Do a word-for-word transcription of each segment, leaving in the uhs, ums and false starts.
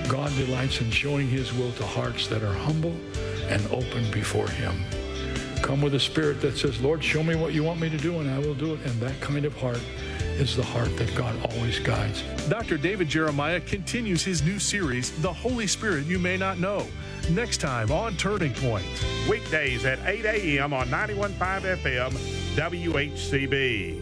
God delights in showing his will to hearts that are humble and open before him. Come with a spirit that says, Lord, show me what you want me to do, and I will do it. And that kind of heart is the heart that God always guides. Doctor David Jeremiah continues his new series, The Holy Spirit You May Not Know, next time on Turning Point. Weekdays at eight a.m. on ninety-one point five F M, W H C B.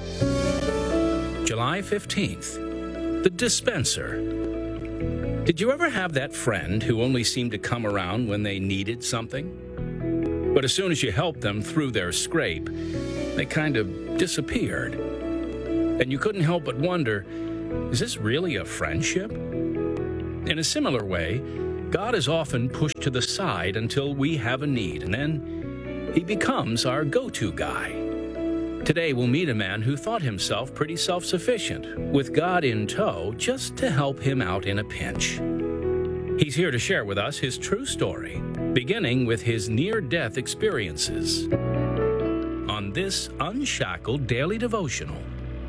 July fifteenth, The Dispenser. Did you ever have that friend who only seemed to come around when they needed something? But as soon as you helped them through their scrape, they kind of disappeared. And you couldn't help but wonder, is this really a friendship? In a similar way, God is often pushed to the side until we have a need, and then he becomes our go-to guy. Today, we'll meet a man who thought himself pretty self-sufficient, with God in tow just to help him out in a pinch. He's here to share with us his true story, beginning with his near-death experiences. On this Unshackled Daily Devotional.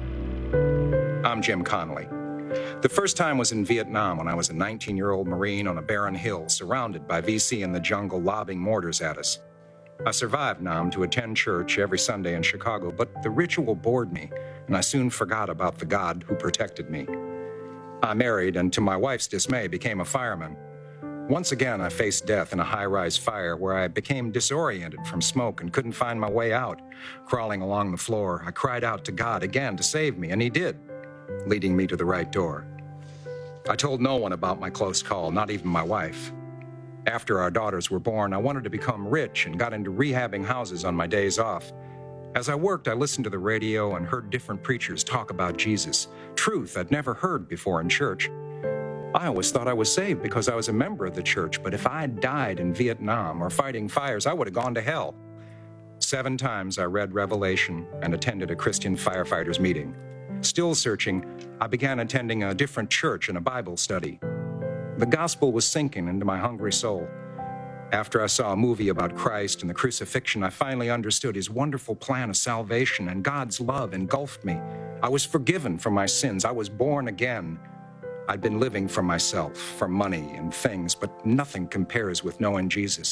I'm Jim Connolly. The first time was in Vietnam when I was a nineteen-year-old Marine on a barren hill, surrounded by V C in the jungle lobbing mortars at us. I survived Nam to attend church every Sunday in Chicago, but the ritual bored me, and I soon forgot about the God who protected me. I married, and to my wife's dismay, became a fireman. Once again, I faced death in a high-rise fire where I became disoriented from smoke and couldn't find my way out. Crawling along the floor, I cried out to God again to save me, and he did, leading me to the right door. I told no one about my close call, not even my wife. After our daughters were born, I wanted to become rich and got into rehabbing houses on my days off. As I worked, I listened to the radio and heard different preachers talk about Jesus, truth I'd never heard before in church. I always thought I was saved because I was a member of the church, but if I had died in Vietnam or fighting fires, I would have gone to hell. Seven times I read Revelation and attended a Christian firefighters meeting. Still searching, I began attending a different church and a Bible study. The gospel was sinking into my hungry soul. After I saw a movie about Christ and the crucifixion, I finally understood his wonderful plan of salvation, and God's love engulfed me. I was forgiven for my sins. I was born again. I'd been living for myself, for money and things, but nothing compares with knowing Jesus.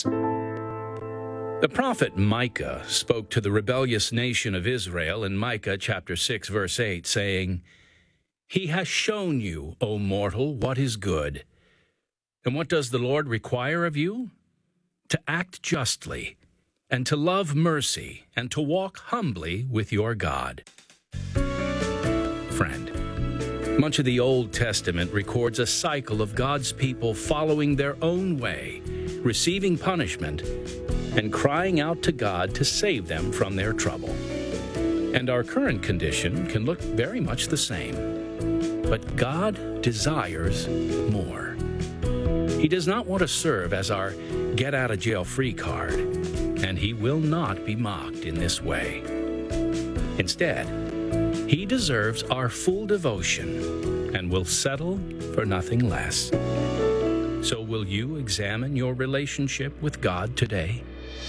The prophet Micah spoke to the rebellious nation of Israel in Micah chapter six, verse eight, saying, "He has shown you, O mortal, what is good. And what does the Lord require of you? To act justly, and to love mercy, and to walk humbly with your God." Friend, much of the Old Testament records a cycle of God's people following their own way, receiving punishment, and crying out to God to save them from their trouble. And our current condition can look very much the same. But God desires more. He does not want to serve as our get-out-of-jail-free card, and he will not be mocked in this way. Instead, he deserves our full devotion and will settle for nothing less. So will you examine your relationship with God today?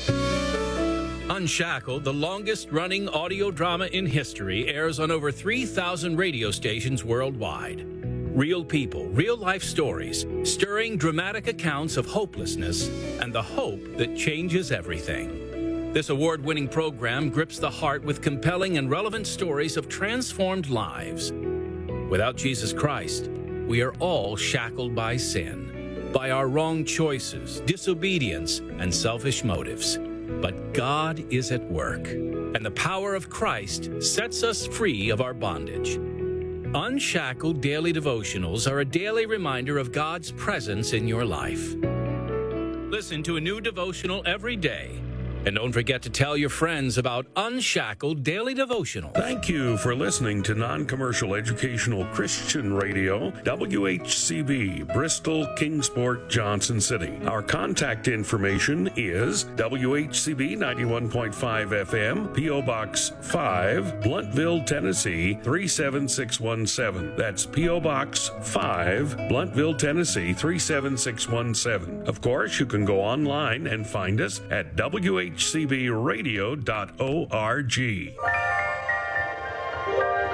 Unshackled, the longest-running audio drama in history, airs on over three thousand radio stations worldwide. Real people, real-life stories, stirring dramatic accounts of hopelessness and the hope that changes everything. This award-winning program grips the heart with compelling and relevant stories of transformed lives. Without Jesus Christ, we are all shackled by sin, by our wrong choices, disobedience, and selfish motives. But God is at work, and the power of Christ sets us free of our bondage. Unshackled Daily Devotionals are a daily reminder of God's presence in your life. Listen to a new devotional every day. And don't forget to tell your friends about Unshackled Daily Devotional. Thank you for listening to Non-Commercial Educational Christian Radio, W H C B, Bristol, Kingsport, Johnson City. Our contact information is W H C B ninety-one point five F M, P O Box five, Bluntville, Tennessee three seven six one seven. That's P O Box five, Bluntville, Tennessee three seven six one seven. Of course, you can go online and find us at W H C B radio dot org.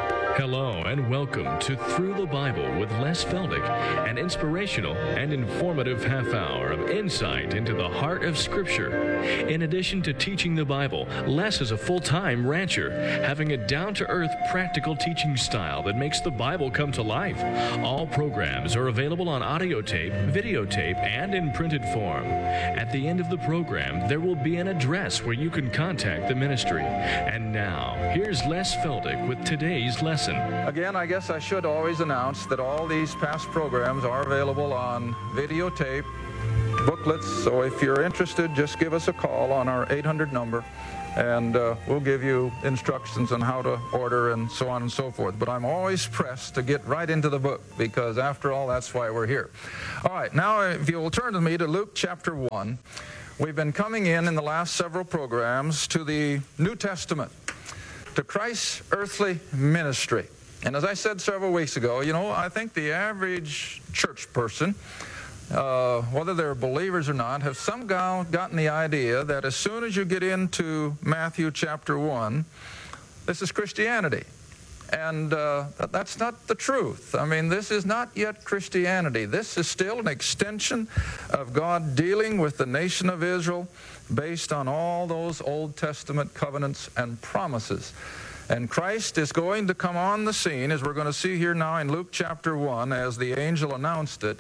Hello and welcome to Through the Bible with Les Feldick, an inspirational and informative half hour of insight into the heart of Scripture. In addition to teaching the Bible, Les is a full-time rancher, having a down-to-earth practical teaching style that makes the Bible come to life. All programs are available on audio tape, videotape, and in printed form. At the end of the program, there will be an address where you can contact the ministry. And now, here's Les Feldick with today's lesson. Again, I guess I should always announce that all these past programs are available on videotape, booklets, so if you're interested, just give us a call on our eight hundred number, and uh, we'll give you instructions on how to order and so on and so forth. But I'm always pressed to get right into the book, because after all, that's why we're here. All right, now if you will turn with me to Luke chapter one. We've been coming in in the last several programs to the New Testament, to Christ's earthly ministry. And as I said several weeks ago, you know, I think the average church person, uh, whether they're believers or not, have somehow gotten the idea that as soon as you get into Matthew chapter one, this is Christianity. And uh, that's not the truth. I mean, this is not yet Christianity. This is still an extension of God dealing with the nation of Israel based on all those Old Testament covenants and promises. And Christ is going to come on the scene, as we're going to see here now in Luke chapter one, as the angel announced it,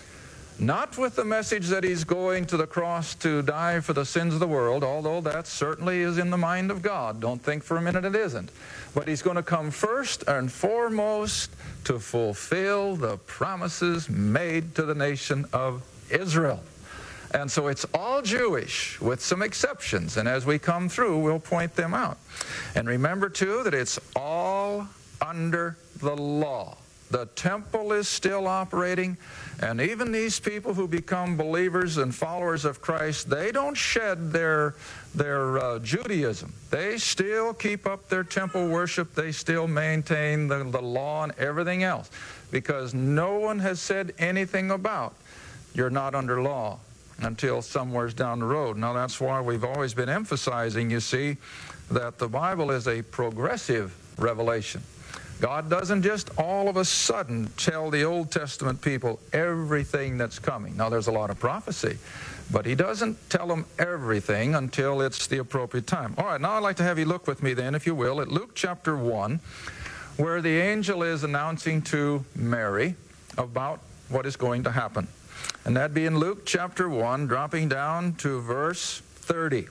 not with the message that he's going to the cross to die for the sins of the world, although that certainly is in the mind of God. Don't think for a minute it isn't. But he's going to come first and foremost to fulfill the promises made to the nation of Israel. And so it's all Jewish, with some exceptions. And as we come through, we'll point them out. And remember, too, that it's all under the law. The temple is still operating, and even these people who become believers and followers of Christ, they don't shed their, their uh, Judaism. They still keep up their temple worship. They still maintain the, the law and everything else, because no one has said anything about you're not under law until somewheres down the road. Now, that's why we've always been emphasizing, you see, that the Bible is a progressive revelation. God doesn't just all of a sudden tell the Old Testament people everything that's coming. Now, there's a lot of prophecy, but he doesn't tell them everything until it's the appropriate time. All right, now I'd like to have you look with me then, if you will, at Luke chapter one, where the angel is announcing to Mary about what is going to happen. And that'd be in Luke chapter one, dropping down to verse thirty.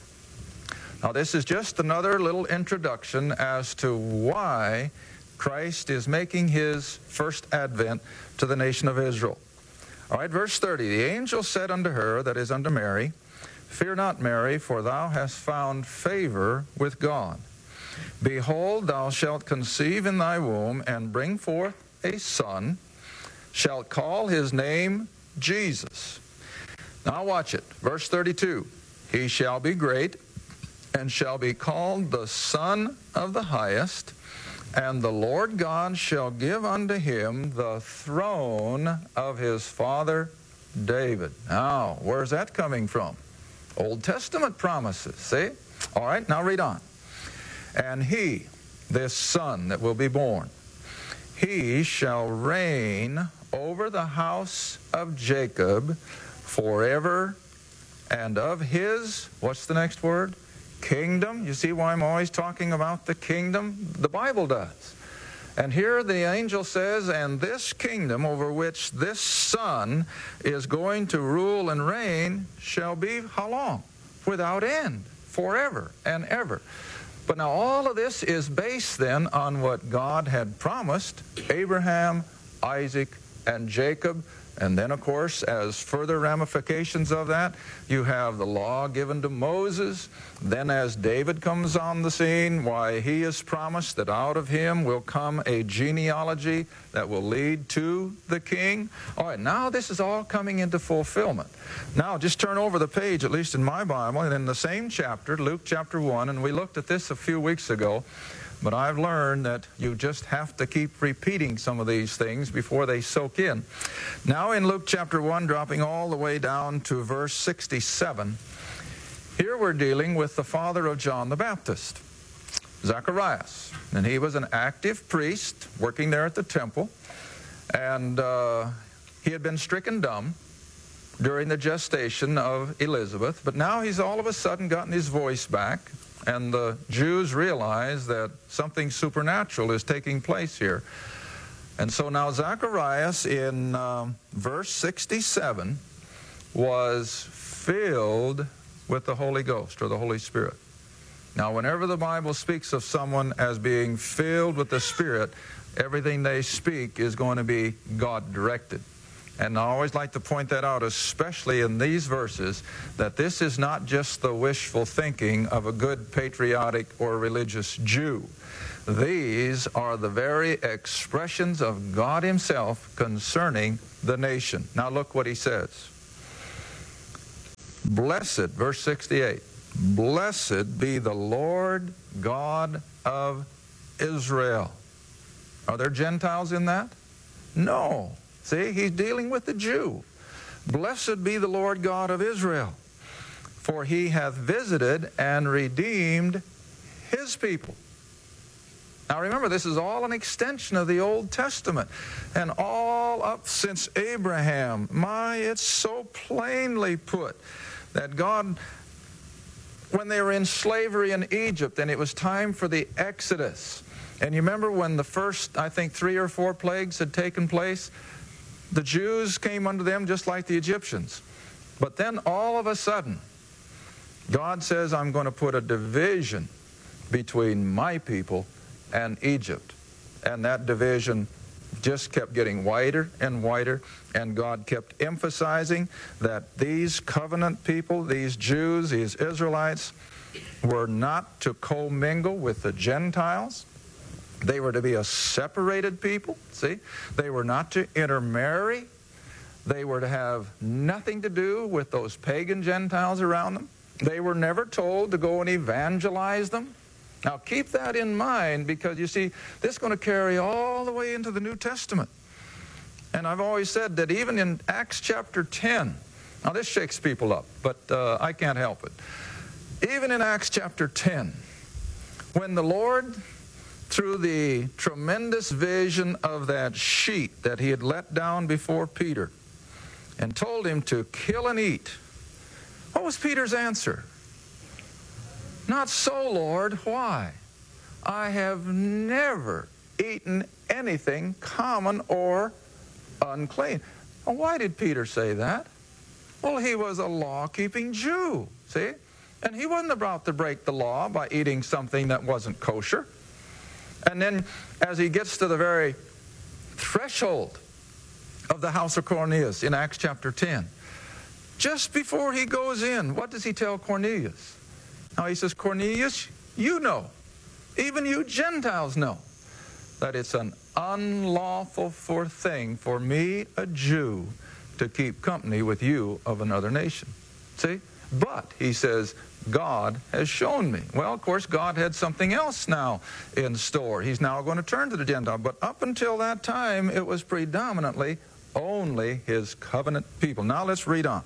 Now, this is just another little introduction as to why Christ is making his first advent to the nation of Israel. All right, verse thirty. The angel said unto her, that is unto Mary, Fear not, Mary, for thou hast found favor with God. Behold, thou shalt conceive in thy womb, and bring forth a son, shalt call his name Jesus. Now watch it. Verse thirty-two. He shall be great, and shall be called the Son of the Highest, and the Lord God shall give unto him the throne of his father David. Now, where's that coming from? Old Testament promises, see? All right, now read on. And he, this son that will be born, he shall reign over the house of Jacob forever, and of his, what's the next word? Kingdom. You see why I'm always talking about the kingdom? The Bible does. And here the angel says, and this kingdom over which this son is going to rule and reign shall be how long? Without end, forever and ever. But now all of this is based then on what God had promised Abraham, Isaac, and Jacob. And then, of course, as further ramifications of that, you have the law given to Moses. Then as David comes on the scene, why, he is promised that out of him will come a genealogy that will lead to the king. All right, now this is all coming into fulfillment. Now, just turn over the page, at least in my Bible, and in the same chapter, Luke chapter one, and we looked at this a few weeks ago. But I've learned that you just have to keep repeating some of these things before they soak in. Now in Luke chapter one, dropping all the way down to verse sixty-seven, here we're dealing with the father of John the Baptist. Zacharias. And he was an active priest working there at the temple. And uh, he had been stricken dumb during the gestation of Elizabeth. But now he's all of a sudden gotten his voice back. And the Jews realize that something supernatural is taking place here. And so now Zacharias in um, verse sixty-seven was filled with the Holy Ghost or the Holy Spirit. Now, whenever the Bible speaks of someone as being filled with the Spirit, everything they speak is going to be God-directed. And I always like to point that out, especially in these verses, that this is not just the wishful thinking of a good patriotic or religious Jew. These are the very expressions of God Himself concerning the nation. Now look what He says. Blessed, verse sixty-eight, blessed be the Lord God of Israel. Are there Gentiles in that? No. See, He's dealing with the Jew. Blessed be the Lord God of Israel, for He hath visited and redeemed His people. Now remember, this is all an extension of the Old Testament, and all up since Abraham. My, it's so plainly put that God, when they were in slavery in Egypt, and it was time for the Exodus, and you remember when the first, I think, three or four plagues had taken place, the Jews came under them just like the Egyptians. But then all of a sudden, God says, I'm going to put a division between my people and Egypt. And that division just kept getting wider and wider, and God kept emphasizing that these covenant people, these Jews, these Israelites, were not to commingle with the Gentiles. They were to be a separated people, see? They were not to intermarry. They were to have nothing to do with those pagan Gentiles around them. They were never told to go and evangelize them. Now keep that in mind, because you see, this is going to carry all the way into the New Testament. And I've always said that even in Acts chapter ten, now this shakes people up, but uh, I can't help it. Even in Acts chapter ten, when the Lord, through the tremendous vision of that sheet that He had let down before Peter and told him to kill and eat, what was Peter's answer? Not so, Lord. Why? I have never eaten anything common or unclean. Well, why did Peter say that? Well, he was a law-keeping Jew, see? And he wasn't about to break the law by eating something that wasn't kosher. And then as he gets to the very threshold of the house of Cornelius in Acts chapter ten, just before he goes in, what does he tell Cornelius? Now he says, Cornelius, you know, even you Gentiles know, that it's an unlawful for thing for me, a Jew, to keep company with you of another nation. See? But, he says, God has shown me. Well, of course, God had something else now in store. He's now going to turn to the Gentile. But up until that time, it was predominantly only His covenant people. Now let's read on.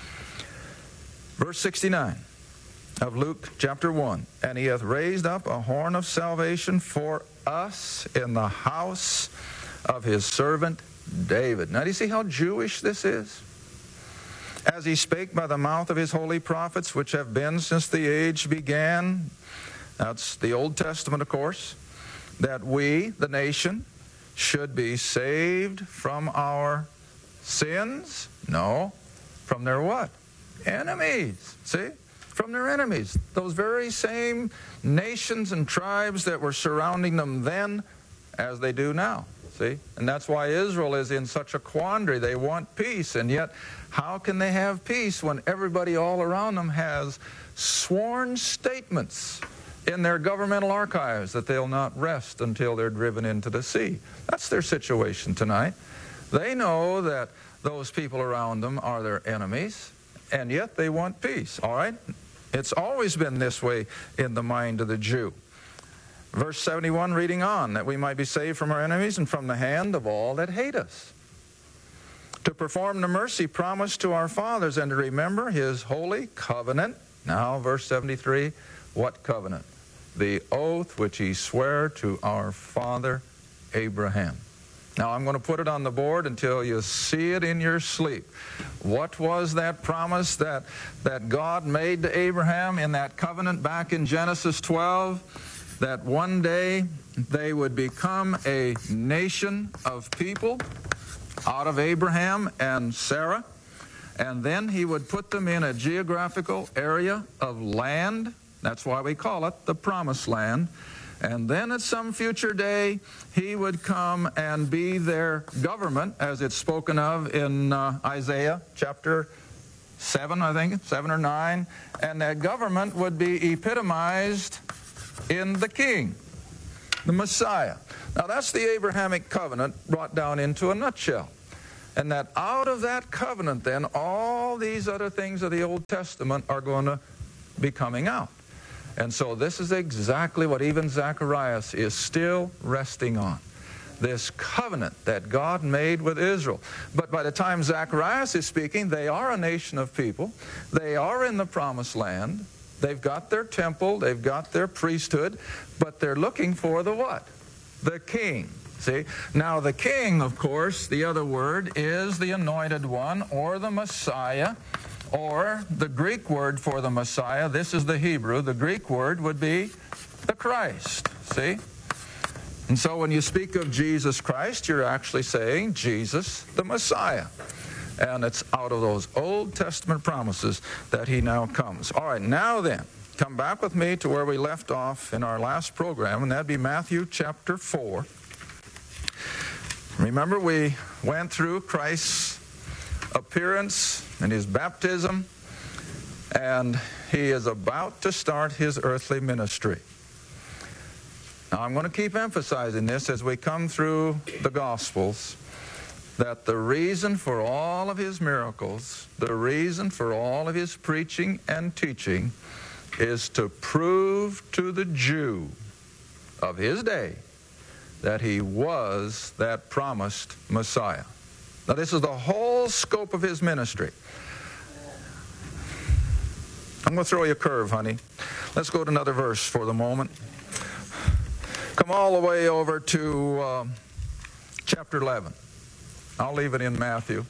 Verse sixty-nine of Luke chapter one. And He hath raised up a horn of salvation for us in the house of His servant David. Now do you see how Jewish this is? As He spake by the mouth of His holy prophets, which have been since the age began. That's the Old Testament, of course. That we, the nation, should be saved from our sins? No. From their what? Enemies. See? From their enemies. Those very same nations and tribes that were surrounding them then as they do now. See? And that's why Israel is in such a quandary. They want peace, and yet how can they have peace when everybody all around them has sworn statements in their governmental archives that they'll not rest until they're driven into the sea? That's their situation tonight. They know that those people around them are their enemies, and yet they want peace. All right? It's always been this way in the mind of the Jew. Verse seventy-one, reading on, that we might be saved from our enemies and from the hand of all that hate us, to perform the mercy promised to our fathers, and to remember His holy covenant. Now, verse seventy-three, what covenant? the oath which he sware to our father Abraham. Now I'm going to put it on the board until you see it in your sleep. What was that promise that, that God made to Abraham in that covenant back in Genesis twelve? That one day they would become a nation of people out of Abraham and Sarah, and then he would put them in a geographical area of land. That's why we call it the Promised Land. And then at some future day, he would come and be their government, as it's spoken of in uh, Isaiah chapter seven, I think, seven or nine. And that government would be epitomized in the King, the Messiah. Now that's the Abrahamic covenant brought down into a nutshell. And that out of that covenant then, all these other things of the Old Testament are going to be coming out. And so this is exactly what even Zacharias is still resting on. This covenant that God made with Israel. But by the time Zacharias is speaking, they are a nation of people. They are in the Promised Land. They've got their temple. They've got their priesthood. But they're looking for the what? The king. See? Now the king, of course, the other word is the anointed one or the Messiah. Or the Greek word for the Messiah, this is the Hebrew, the Greek word would be the Christ, see? And so when you speak of Jesus Christ, you're actually saying Jesus the Messiah. And it's out of those Old Testament promises that he now comes. All right, now then, come back with me to where we left off in our last program, and that'd be Matthew chapter four. Remember, we went through Christ's appearance and his baptism, and he is about to start his earthly ministry. Now I'm going to keep emphasizing this as we come through the Gospels, that the reason for all of his miracles, the reason for all of his preaching and teaching is to prove to the Jew of his day that he was that promised Messiah. Now, this is the whole scope of his ministry. I'm going to throw you a curve, honey. Let's go to another verse for the moment. Come all the way over to uh, chapter eleven. I'll leave it in Matthew.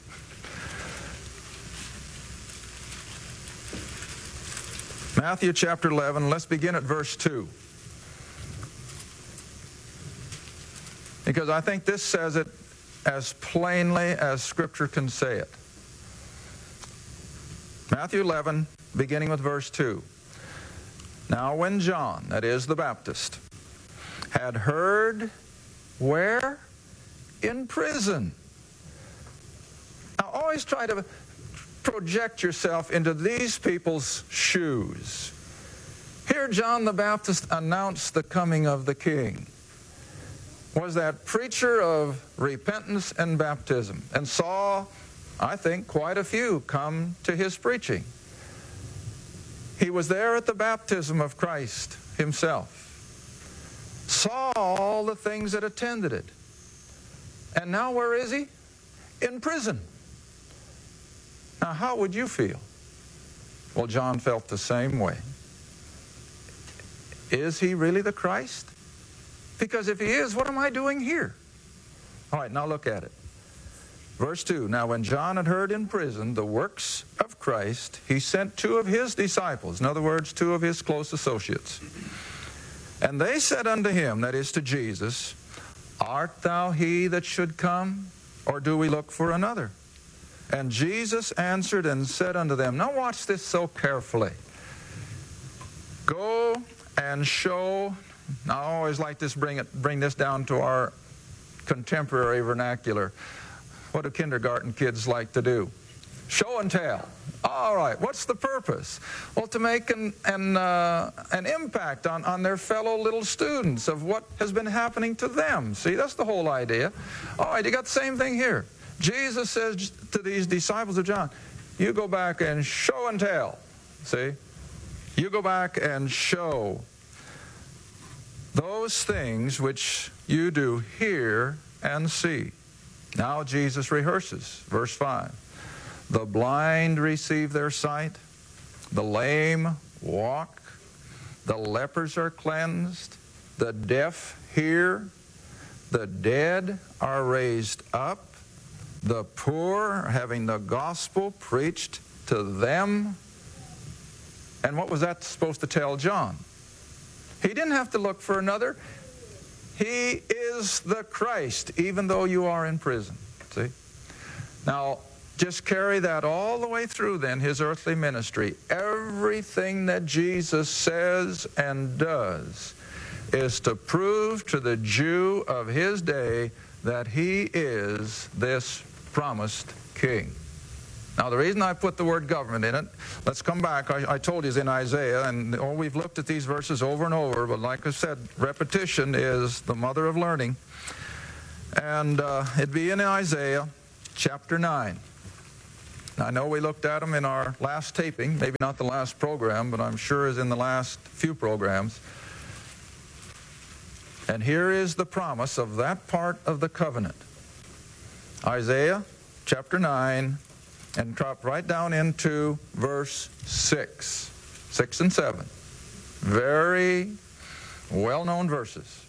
Matthew chapter eleven, let's begin at verse two. Because I think this says it as plainly as Scripture can say it. Matthew eleven, beginning with verse two. Now when John, that is the Baptist, had heard, where? In prison. Now always try to project yourself into these people's shoes. Here John the Baptist announced the coming of the King. Was that preacher of repentance and baptism, and saw, I think, quite a few come to his preaching. He was there at the baptism of Christ himself, saw all the things that attended it. And now where is he? In prison. Now how would you feel? Well, John felt the same way. Is he really the Christ? Because if he is, what am I doing here? All right, now look at it. Verse two, now when John had heard in prison the works of Christ, he sent two of his disciples, in other words, two of his close associates. And they said unto him, that is to Jesus, art thou he that should come, or do we look for another? And Jesus answered and said unto them, now watch this so carefully. Go and show... Now, I always like to bring, it, bring this down to our contemporary vernacular. What do kindergarten kids like to do? Show and tell. All right, what's the purpose? Well, to make an, an, uh, an impact on, on their fellow little students of what has been happening to them. See, that's the whole idea. All right, you got the same thing here. Jesus says to these disciples of John, you go back and show and tell. See? You go back and show those things which you do hear and see. Now Jesus rehearses. Verse five. The blind receive their sight. The lame walk. the lepers are cleansed, the deaf hear, the dead are raised up, the poor are having the gospel preached to them. And what was that supposed to tell John? He didn't have to look for another. He is the Christ, even though you are in prison. See? Now, just carry that all the way through then, his earthly ministry. Everything that Jesus says and does is to prove to the Jew of his day that he is this promised king. Now, the reason I put the word government in it, let's come back. I, I told you it's in Isaiah, and oh, we've looked at these verses over and over, but like I said, repetition is the mother of learning. And uh, it'd be in Isaiah chapter nine. I know we looked at them in our last taping, maybe not the last program, but I'm sure is in the last few programs. And here is the promise of that part of the covenant. Isaiah chapter nine, and drop right down into verse six. six and seven. Very well-known verses.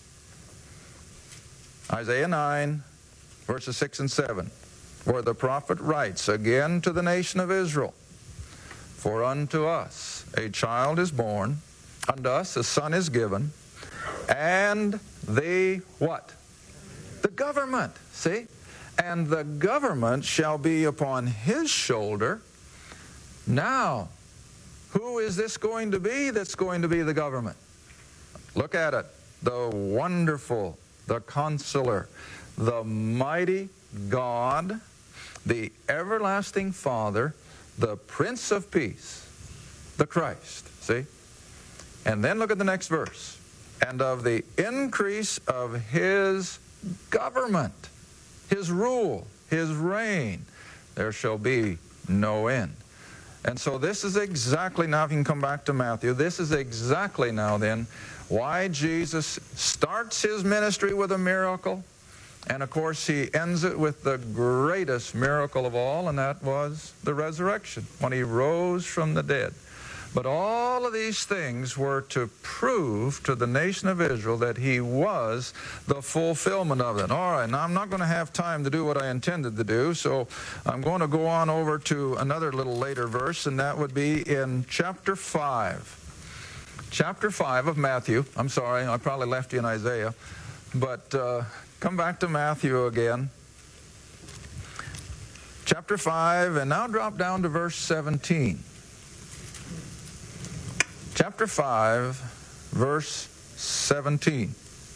Isaiah nine, verses six and seven. Where the prophet writes again to the nation of Israel, for unto us a child is born, unto us a son is given, and the what? The government, see? And the government shall be upon his shoulder. Now, who is this going to be that's going to be the government? Look at it. The wonderful, the counselor, the mighty God, the everlasting Father, the Prince of Peace, the Christ. See? And then look at the next verse. And of the increase of his government, his rule, his reign, there shall be no end. And so this is exactly, now if you can come back to Matthew, this is exactly now then why Jesus starts his ministry with a miracle. And of course, he ends it with the greatest miracle of all, and that was the resurrection, when he rose from the dead. But all of these things were to prove to the nation of Israel that he was the fulfillment of it. All right, now I'm not going to have time to do what I intended to do, so I'm going to go on over to another little later verse, and that would be in chapter five. Chapter five of Matthew. I'm sorry, I probably left you in Isaiah, but uh, come back to Matthew again. Chapter five, and now drop down to verse seventeen. Chapter five, verse seventeen.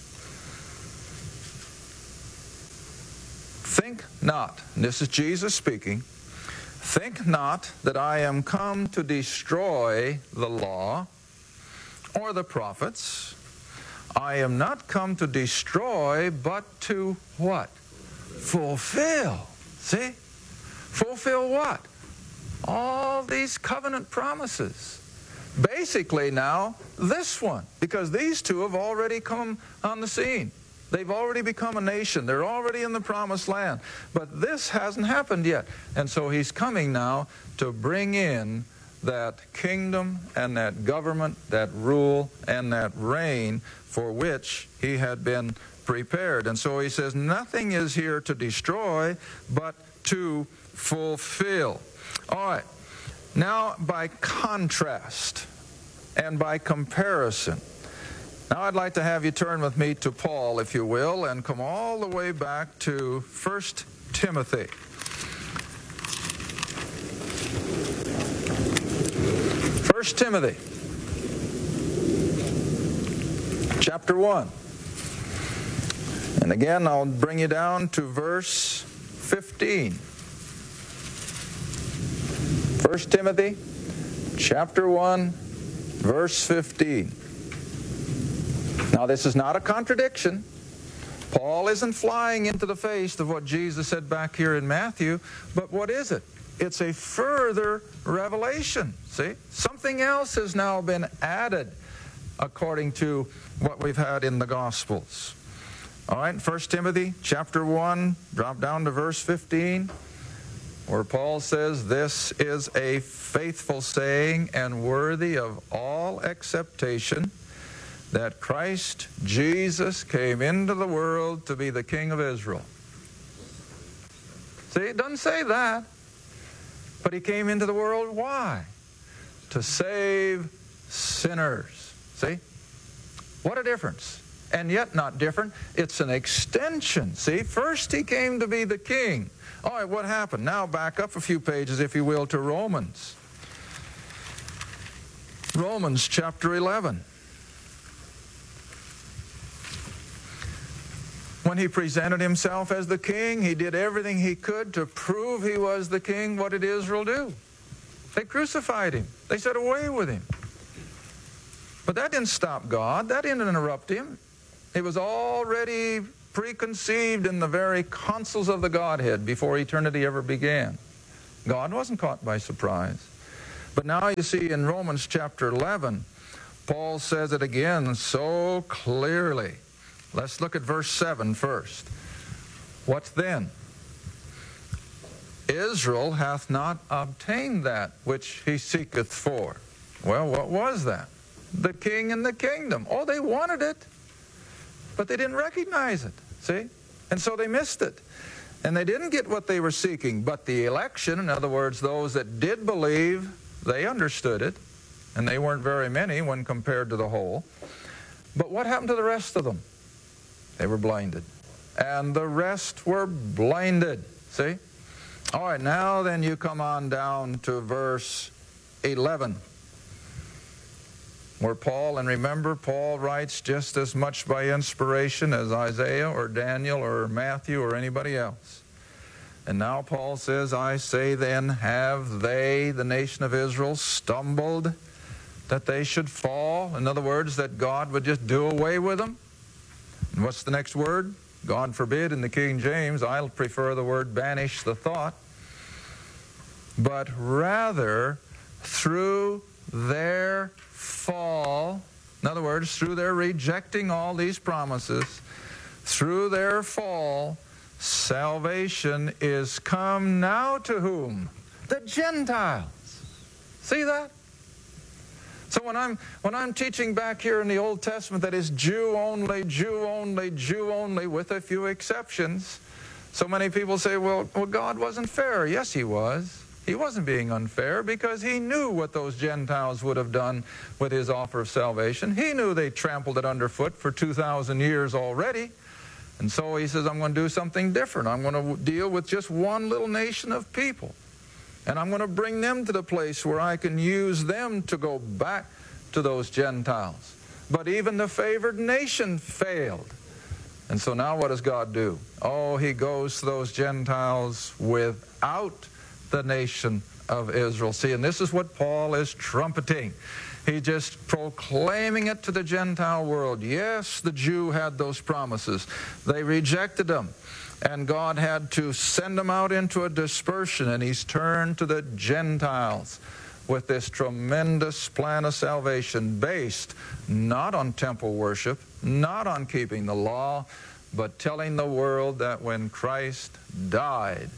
Think not, and this is Jesus speaking, think not that I am come to destroy the law or the prophets. I am not come to destroy, but to what? Fulfill. See? Fulfill what? All these covenant promises. Basically now, this one, because these two have already come on the scene. They've already become a nation. They're already in the promised land. But this hasn't happened yet. And so he's coming now to bring in that kingdom and that government, that rule and that reign for which he had been prepared. And so he says, nothing is here to destroy, but to fulfill. All right. Now, by contrast and by comparison, now I'd like to have you turn with me to Paul, if you will, and come all the way back to First Timothy. First Timothy, chapter one. And again, I'll bring you down to verse fifteen. First Timothy, chapter one, verse fifteen. Now, this is not a contradiction. Paul isn't flying into the face of what Jesus said back here in Matthew, but what is it? It's a further revelation. See? Something else has now been added according to what we've had in the Gospels. All right, First Timothy chapter one, drop down to verse fifteen. where Paul says, "This is a faithful saying and worthy of all acceptation, that Christ Jesus came into the world to be the King of Israel." See, it doesn't say that. But he came into the world, why? To save sinners. See? What a difference. And yet not different. It's an extension. See? First he came to be the king. All right, what happened? Now back up a few pages, if you will, to Romans. Romans chapter eleven. When he presented himself as the king, he did everything he could to prove he was the king. What did Israel do? They crucified him. They said, "Away with him." But that didn't stop God. That didn't interrupt him. It was already preconceived in the very counsels of the Godhead before eternity ever began. God wasn't caught by surprise. But now you see in Romans chapter eleven, Paul says it again so clearly. Let's look at verse seven first. What then? Israel hath not obtained that which he seeketh for. Well, what was that? The king and the kingdom. Oh, they wanted it, but they didn't recognize it. See? And so they missed it. And they didn't get what they were seeking. But the election, in other words, those that did believe, they understood it. And they weren't very many when compared to the whole. But what happened to the rest of them? They were blinded. And the rest were blinded. See? All right, now then you come on down to verse eleven. Where Paul, and remember, Paul writes just as much by inspiration as Isaiah or Daniel or Matthew or anybody else. And now Paul says, "I say then, have they, the nation of Israel, stumbled that they should fall?" In other words, that God would just do away with them. And what's the next word? God forbid. In the King James, I prefer the word banish the thought. But rather, through their fall, in other words, through their rejecting all these promises, through their fall, salvation is come now to whom? The Gentiles. See that? So when I'm when I'm teaching back here in the Old Testament that is Jew only, Jew only, Jew only, with a few exceptions, so many people say, well, well, God wasn't fair. Yes, he was. He wasn't being unfair because he knew what those Gentiles would have done with his offer of salvation. He knew they trampled it underfoot for two thousand years already. And so he says, I'm going to do something different. I'm going to deal with just one little nation of people. And I'm going to bring them to the place where I can use them to go back to those Gentiles. But even the favored nation failed. And so now what does God do? Oh, he goes to those Gentiles without the nation of Israel. See, and this is what Paul is trumpeting. He's just proclaiming it to the Gentile world. Yes, the Jew had those promises. They rejected them. And God had to send them out into a dispersion, and he's turned to the Gentiles with this tremendous plan of salvation based not on temple worship, not on keeping the law, but telling the world that when Christ died,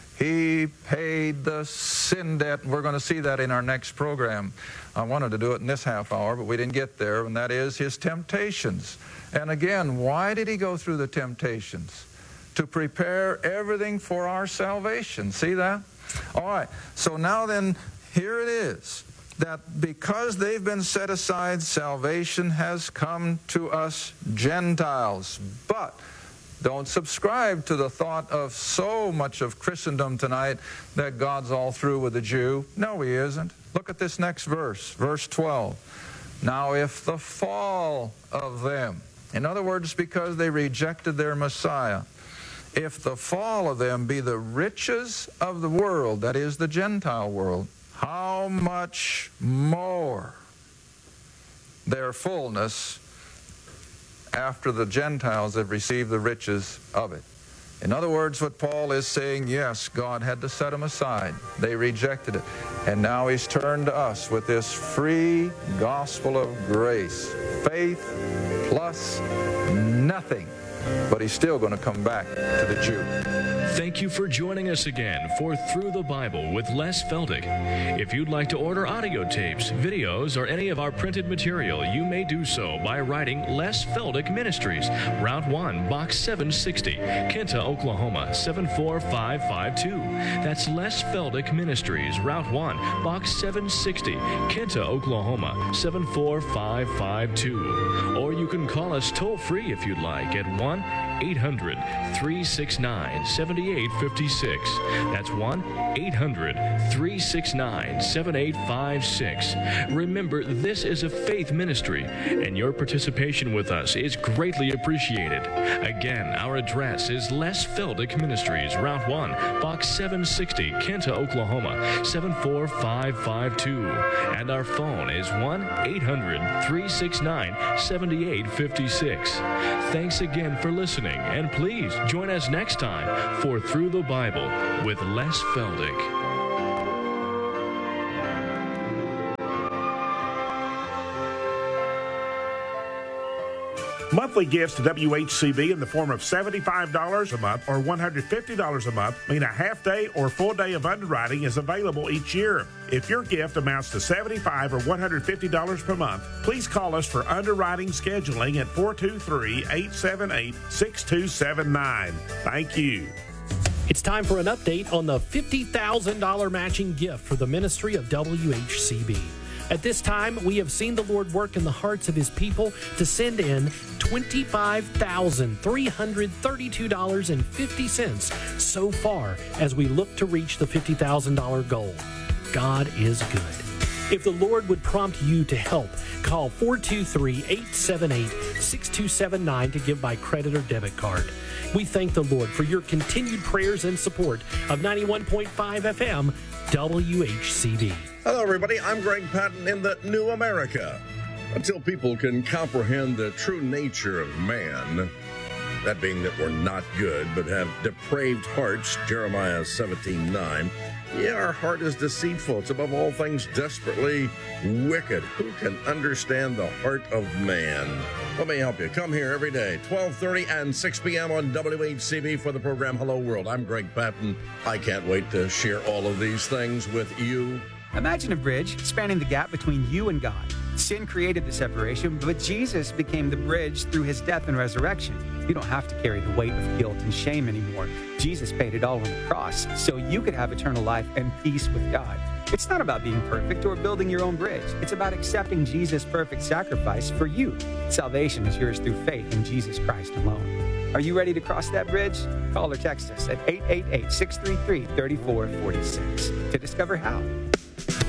he paid the sin debt. We're going to see that in our next program. I wanted to do it in this half hour, but we didn't get there, and that is his temptations. And again, why did he go through the temptations? To prepare everything for our salvation. See that? All right. So now then, here it is, that because they've been set aside, salvation has come to us Gentiles. But don't subscribe to the thought of so much of Christendom tonight that God's all through with the Jew. No, he isn't. Look at this next verse, verse twelve. Now if the fall of them, in other words, because they rejected their Messiah, if the fall of them be the riches of the world, that is the Gentile world, how much more their fullness after the Gentiles have received the riches of it. In other words, what Paul is saying, yes, God had to set them aside. They rejected it. And now he's turned to us with this free gospel of grace. Faith plus nothing but he's still going to come back to the Jew. Thank you for joining us again for Through the Bible with Les Feldick. If you'd like to order audio tapes, videos, or any of our printed material, you may do so by writing Les Feldick Ministries, Route one, Box seven sixty, Kenta, Oklahoma, seven four five five two. That's Les Feldick Ministries, Route one, Box seven sixty, Kenta, Oklahoma, seven four five five two. Or you can call us toll-free if you'd like at one eight hundred three six nine seven eight five six. That's one eight hundred three six nine seven eight five six. Remember, this is a faith ministry, and your participation with us is greatly appreciated. Again, our address is Les Feldick Ministries, Route one, Box seven sixty, Kenta, Oklahoma, seven four five five two. And our phone is one eight hundred three six nine seven eight five six. Thanks again for listening, and please join us next time for Through the Bible with Les Feldick. Monthly gifts to W H C B in the form of seventy-five dollars a month or one hundred fifty dollars a month mean a half day or full day of underwriting is available each year. If your gift amounts to seventy-five dollars or one hundred fifty dollars per month, please call us for underwriting scheduling at four two three, eight seven eight, six two seven nine. Thank you. It's time for an update on the fifty thousand dollars matching gift for the ministry of W H C B. At this time, we have seen the Lord work in the hearts of his people to send in twenty-five thousand three hundred thirty-two dollars and fifty cents so far as we look to reach the fifty thousand dollars goal. God is good. If the Lord would prompt you to help, call four two three, eight seven eight, six two seven nine to give by credit or debit card. We thank the Lord for your continued prayers and support of ninety-one point five F M W H C B. Hello, everybody. I'm Greg Patton in the New America. Until people can comprehend the true nature of man, that being that we're not good but have depraved hearts, Jeremiah seventeen nine, yeah, our heart is deceitful. It's above all things desperately wicked. Who can understand the heart of man? Let me help you. Come here every day, twelve thirty and six p.m. on W H C B for the program Hello World. I'm Greg Patton. I can't wait to share all of these things with you. Imagine a bridge spanning the gap between you and God. Sin created the separation, but Jesus became the bridge through his death and resurrection. You don't have to carry the weight of guilt and shame anymore. Jesus paid it all on the cross, so you could have eternal life and peace with God. It's not about being perfect or building your own bridge. It's about accepting Jesus' perfect sacrifice for you. Salvation is yours through faith in Jesus Christ alone. Are you ready to cross that bridge? Call or text us at eight eight eight, six three three, three four four six to discover how.